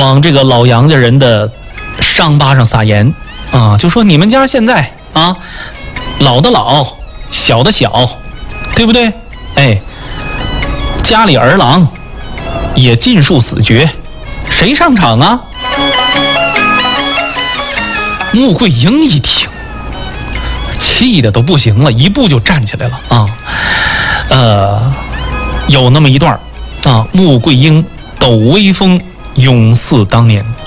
往这个老杨家人的伤疤上撒盐啊，就说你们家现在啊，老的老，小的小，对不对？哎，家里儿郎也尽数死绝，谁上场啊？穆桂英一听，气的都不行了，一步就站起来了啊。有那么一段啊，穆桂英抖威风，永似当年。